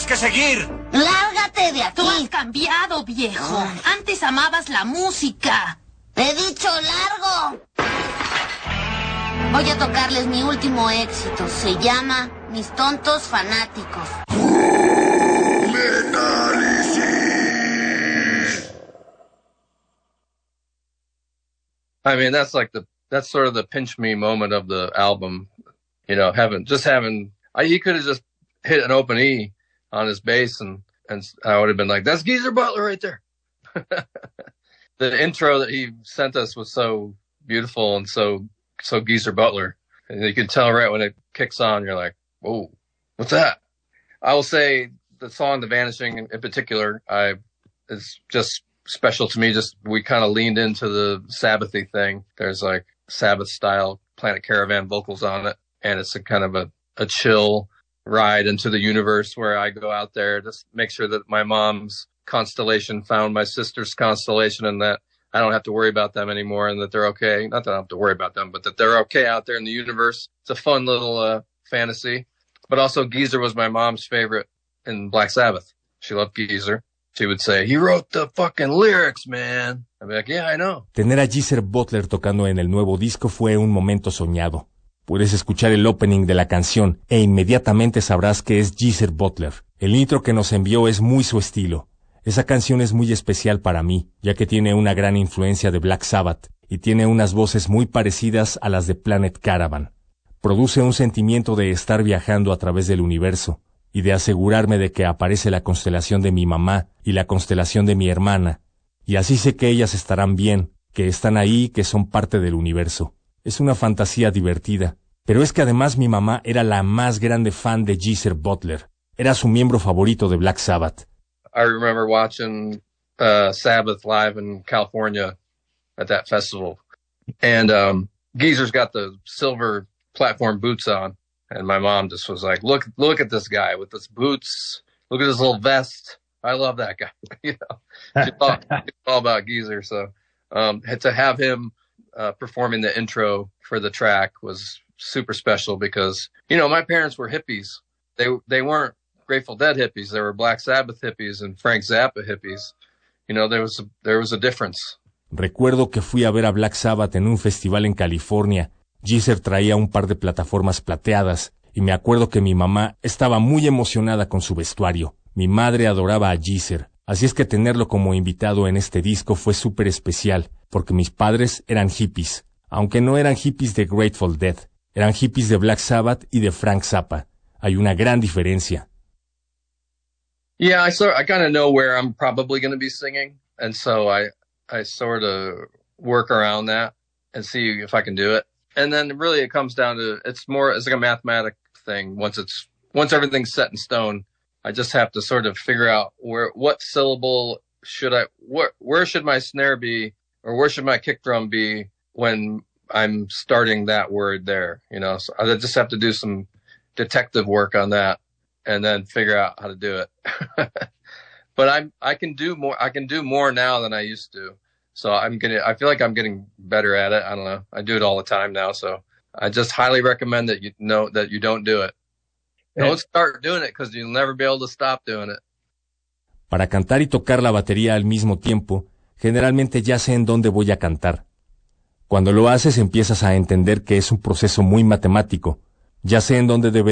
tienes que seguir. ¡Lárgate de aquí! Tú has cambiado, viejo. Antes amabas la música. ¡Te he dicho largo! Voy a tocarles mi último éxito. Se llama Mis tontos fanáticos. I mean, that's sort of the pinch me moment of the album. You know, he could have just hit an open E on his bass and I would have been like, that's Geezer Butler right there. The intro that he sent us was so beautiful and so Geezer Butler. And you can tell right when it kicks on, you're like, whoa, what's that? I will say the song The Vanishing in particular, is just special to me. Just we kind of leaned into the Sabbathy thing. There's like Sabbath style Planet Caravan vocals on it, and it's a kind of a chill ride into the universe where I go out there to make sure that my mom's constellation found my sister's constellation and that I don't have to worry about them anymore and that they're okay. Not that I don't have to worry about them, but that they're okay out there in the universe. It's a fun little fantasy. But also Geezer was my mom's favorite in Black Sabbath. She loved Geezer. She would say, he wrote the fucking lyrics, man. I'd be like, yeah, I know. Tener a Geezer Butler tocando en el nuevo disco fue un momento soñado. Puedes escuchar el opening de la canción e inmediatamente sabrás que es Geezer Butler. El intro que nos envió es muy su estilo. Esa canción es muy especial para mí, ya que tiene una gran influencia de Black Sabbath y tiene unas voces muy parecidas a las de Planet Caravan. Produce un sentimiento de estar viajando a través del universo y de asegurarme de que aparece la constelación de mi mamá y la constelación de mi hermana, y así sé que ellas estarán bien, que están ahí, que son parte del universo. Es una fantasía divertida, pero es que además mi mamá era la más grande fan de Geezer Butler. Era su miembro favorito de Black Sabbath. I remember watching Sabbath live in California at that festival. And Geezer's got the silver platform boots on. And my mom just was like, look at this guy with his boots. Look at his little vest. I love that guy. You know, she's all about Geezer. So to have him performing the intro for the track was super special because, you know, my parents were hippies. They weren't Grateful Dead hippies. There were Black Sabbath hippies and Frank Zappa hippies. You know, there was a difference. Recuerdo que fui a ver a Black Sabbath en un festival en California. Geezer traía un par de plataformas plateadas y me acuerdo que mi mamá estaba muy emocionada con su vestuario. Mi madre adoraba a Geezer, así es que tenerlo como invitado en este disco fue súper especial, porque mis padres eran hippies, aunque no eran hippies de Grateful Dead, eran hippies de Black Sabbath y de Frank Zappa. Hay una gran diferencia. Yeah, I kind of know where I'm probably going to be singing, and so I sort of work around that and see if I can do it. And then really it comes down to it's like a mathematic thing. Once everything's set in stone, I just have to sort of figure out what syllable where should my snare be or where should my kick drum be when I'm starting that word there, you know. So I just have to do some detective work on that and then figure out how to do it. But I can do more now than I used to. So I feel like I'm getting better at it. I don't know. I do it all the time now. So I just highly recommend that you don't do it. Don't start doing it because you'll never be able to stop doing it. Para cantar y tocar la batería al mismo tiempo, generalmente ya sé en dónde voy a cantar. Cuando lo haces empiezas a entender que es un proceso muy matemático. Ya sé en dónde debe